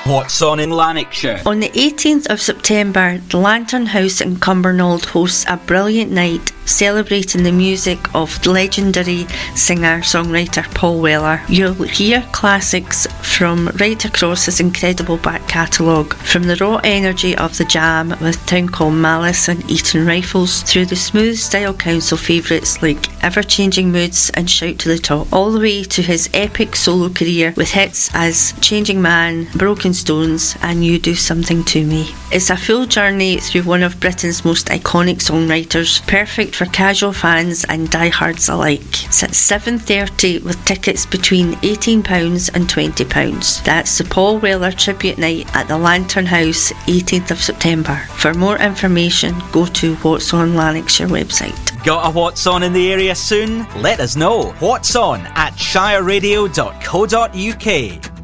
What's on in Lanarkshire? On the 18th of September, the Lantern House in Cumbernauld hosts a brilliant night celebrating the music of legendary singer-songwriter Paul Weller. You'll hear classics from right across his incredible back catalogue, from the raw energy of the Jam with Town Call Malice and Eton Rifles, through the smooth style council favourites like Ever-Changing Moods and Shout to the Top, all the way to his epic solo career with hits as Changing Man, Broken Stones and You Do Something to Me. It's a full journey through one of Britain's most iconic songwriters, perfect for casual fans and diehards alike. It's at 7:30 with tickets between £18 and £20. That's the Paul Weller Tribute Night at the Lantern House, 18th of September. For more information, go to What's On Lanarkshire website. Got a What's On in the area soon? Let us know. What's On at shireradio.co.uk.